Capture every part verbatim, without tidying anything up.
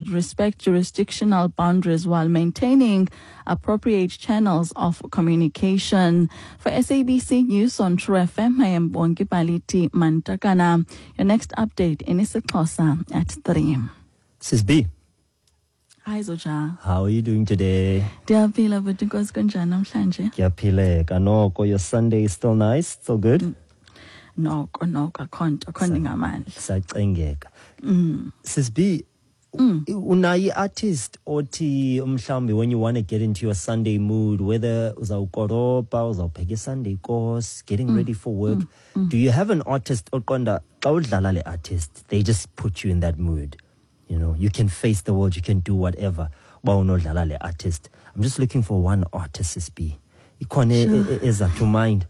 should respect jurisdictional boundaries while maintaining appropriate channels of communication. For S A B C News on True F M, I am Bongi Paliti Mantakana. Your next update in isiXhosa at three. Sis B. Hi Zoja. How are you doing today? Ndiyaphila but inkosi kunjani namhlanje? Ngiyaphileka noko. Your Sunday is still nice, still good? Mm. Noko noko akhonto akhona ngamandla. Sacengeka. Mm. Sis B, mm. unayi artist othi umhlambi when you want to get into your Sunday mood, whether uzawukoropa uzawupheka Sunday course, getting mm. ready for work, mm. Mm. do you have an artist oqonda xa udlala le artist, they just put you in that mood? You know, you can face the world, you can do whatever. Le artist. I'm just looking for one artist, Sis B. Ikone is up to mind.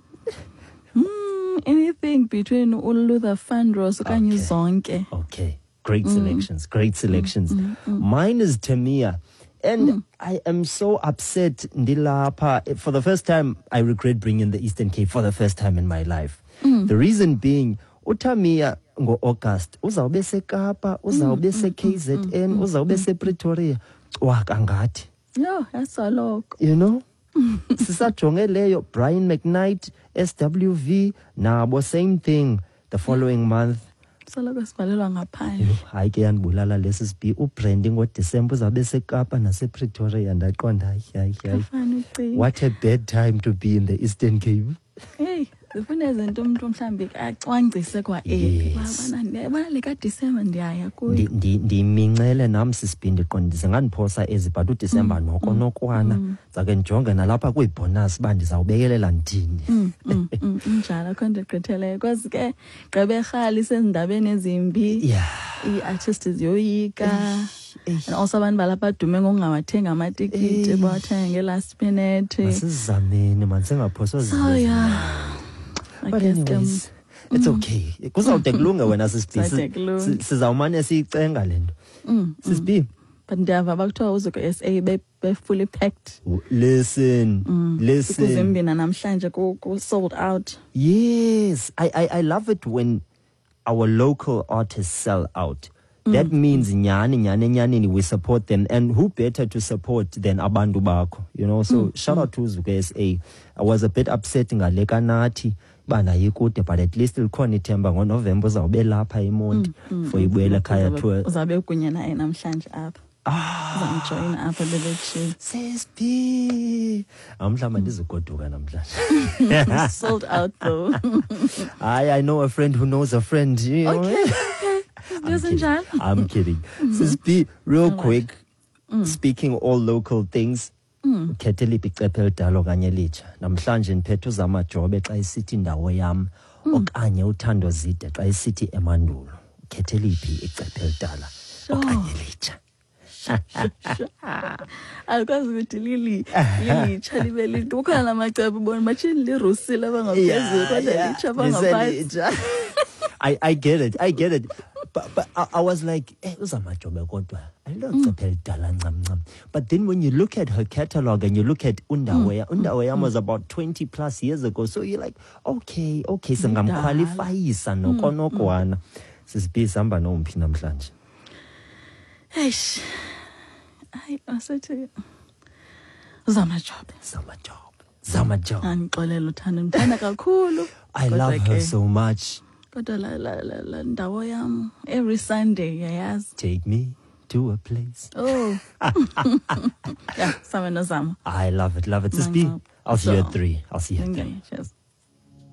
Mm, anything between Ulu the Fandros okanye zonke. Okay. Great selections. Mm. Great selections. Mm, mm, mm. Mine is Tamia. And mm. I am so upset, Ndilapa. For the first time, I regret bringing the Eastern Cape for the first time in my life. Mm. The reason being, uTamia ngo August uzawube seKapa, uzawube se-K Z N, uzawube se-Pretoria. Wakangathi. No, that's a look. You know? Sisajonge leyo Brian McKnight, S W V, nabo same thing the following month. Soloko sivalelwa ngaphandle. Hayi ke yanibulala lesi sibi uBranding ngoDecember uzabe seKapa nasePretoria ndaqonda hayi hayi. What a bad time to be in the Eastern Cape. Hey, zifuna izinto umuntu mhlambi acwangcise kwa eh bana bana leka December ndiyaya kuyo. Ndi ndimincele nami sisibindi qondise nganiphosa ezi but uDecember noko nokwana zake njonge nalapha kuyibonus bandi zawubekelela ndini. Njalo konke gqitheleyo kwazi ke gqeberhali sendabeni ezimbi. Yeah. I-artist ziyoyika. And also abantu balapha dume ngokungawathenga amatikiti bawathenga ngelast minute. Masizameni man singaphoso zinto. So yeah. But anyways, it's okay. Kuzawude kulunge wena sisibhi. Sizawumane siyicenga lento. Sisibhi. But ndiyava bakuthiwa uzuko S A be fully packed. Listen, listen. Kuzimbina namhlanje ku sold out. Yes, I I I love it when our local artists sell out. That mm. means nyani nyani nyani we support them, and who better to support than abantu bakho, you know. So mm. shout out to Zuko S A. I was a bit upset ngaleka nathi bana yikude, but at least likhona ithemba ngoNovember uzawube lapha eMonti for ibuele ekhaya tour. Uzabe kunye naye namhlanje apha. Ah, join apha bebethu. Sis B. Amhlamba ndizogoduka namhlanje. Sold out though. I I know a friend who knows a friend. You know? Okay. I'm kidding. I'm kidding. Mm-hmm. Sis B, real all quick, right. mm. speaking all local things, Ketelipi Cepel Dalo Ganyelicha, Namslanjin Petus Amajobe, I city ndawo yam, okanye utando zide, I city Emmanuel, Ketelipi Cepel Dala, Okanyelicha. Alkazi ukuthi lili lili chalibeli kukhona amacebo bona machini lirusile bangaphezulu kodwa licha bangaphansi. I I get it. I get it. But, but I, I was like, eh, uzamajobe kodwa. I don't cepel dala ncam ncam. But then when you look at her catalog and you look at Undaweya, mm. Undaweya mm. was about twenty plus years ago. So you're like, okay, okay, so ngamqualifyisa noko nokwana. Sisibhi sihamba nomphi namhlanje. Eish. Hayi asethi uzamajobe. Zamajobe. Zamajobe. Angixolela uthanda umthanda kakhulu. I love her so much. Kodwa la la la la ndawo yam every Sunday yayazi. Take me to a place. Oh. Yeah, Sama no Sama. I love it, love it. Sisibhi, I'll see you at three. I'll see you at three. Cheers.